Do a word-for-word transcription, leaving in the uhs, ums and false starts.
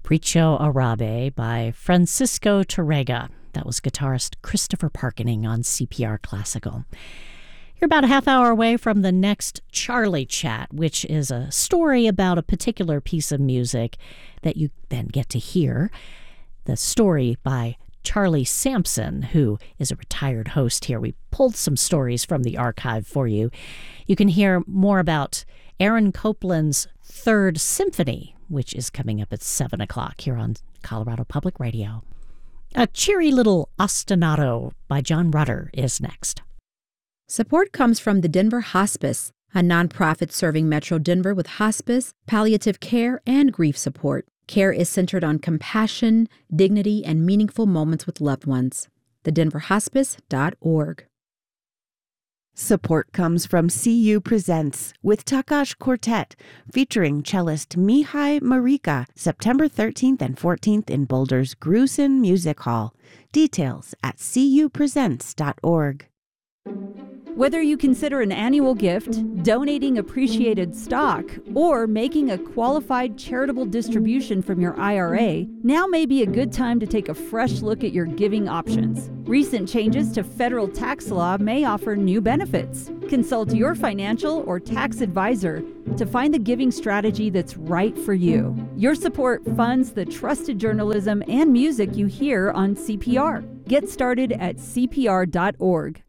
Capriccio Arabe by Francisco Torrega. That was guitarist Christopher Parkening on C P R Classical. You're about a half hour away from the next Charlie Chat, which is a story about a particular piece of music that you then get to hear. The story by Charlie Sampson, who is a retired host here. We pulled some stories from the archive for you. You can hear more about Aaron Copland's Third Symphony, which is coming up at seven o'clock here on Colorado Public Radio. A cheery little ostinato by John Rutter is next. Support comes from the Denver Hospice, a nonprofit serving Metro Denver with hospice, palliative care, and grief support. Care is centered on compassion, dignity, and meaningful moments with loved ones. the denver hospice dot org. Support comes from C U Presents with Takash Quartet, featuring cellist Mihai Marika, September thirteenth and fourteenth in Boulder's Grusin Music Hall. Details at c u presents dot org. Whether you consider an annual gift, donating appreciated stock, or making a qualified charitable distribution from your I R A, now may be a good time to take a fresh look at your giving options. Recent changes to federal tax law may offer new benefits. Consult your financial or tax advisor to find the giving strategy that's right for you. Your support funds the trusted journalism and music you hear on C P R. Get started at c p r dot org.